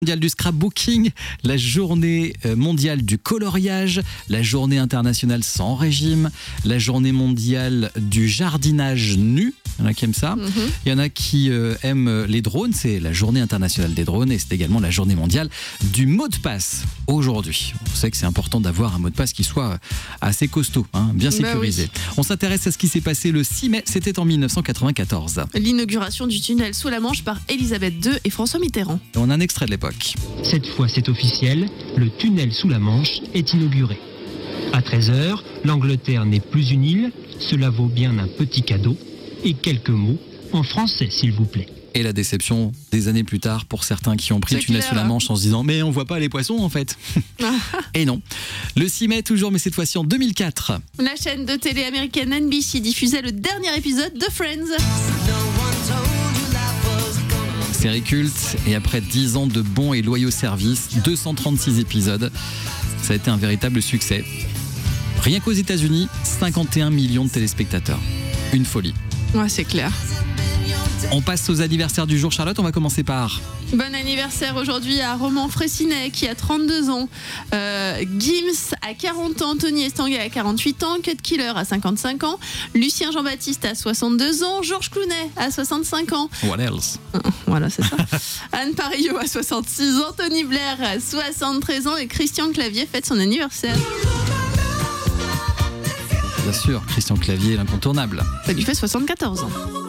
Mondiale du scrapbooking, la journée mondiale du coloriage, la journée internationale sans régime, la journée mondiale du jardinage nu. Il y en a qui aiment ça. Il y en a qui aiment les drones. C'est la journée internationale des drones et c'est également la journée mondiale du mot de passe aujourd'hui. On sait que c'est important d'avoir un mot de passe qui soit assez costaud, bien sécurisé. Oui. On s'intéresse à ce qui s'est passé le 6 mai, c'était en 1994. L'inauguration du tunnel sous la Manche par Elisabeth II et François Mitterrand. On a un extrait de l'époque. Cette fois, c'est officiel, le tunnel sous la Manche est inauguré. À 13h, l'Angleterre n'est plus une île, cela vaut bien un petit cadeau. Et quelques mots en français, s'il vous plaît. Et la déception des années plus tard pour certains qui ont pris le tunnel sous la Manche en se disant « Mais on voit pas les poissons en fait !» Et non. Le 6 mai toujours, mais cette fois-ci en 2004. La chaîne de télé américaine NBC diffusait le dernier épisode de Friends. Série culte, et après 10 ans de bons et loyaux services, 236 épisodes, ça a été un véritable succès. Rien qu'aux États-Unis, 51 millions de téléspectateurs. Une folie. Ouais, c'est clair. On passe aux anniversaires du jour, Charlotte. On va commencer par... Bon anniversaire aujourd'hui à Roman Fraissinet qui a 32 ans, Gims à 40 ans, Tony Estanguet à 48 ans, Cut Killer à 55 ans, Lucien Jean-Baptiste à 62 ans, Georges Clooney à 65 ans. What else? Voilà, c'est ça. Anne Parillo à 66 ans, Tony Blair à 73 ans et Christian Clavier fête son anniversaire. Bien sûr, Christian Clavier, l'incontournable. Ça lui fait 74 ans.